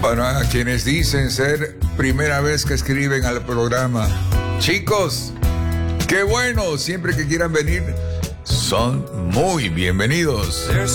Para quienes dicen ser primera vez que escriben al programa, chicos, qué bueno, siempre que quieran venir, son muy bienvenidos.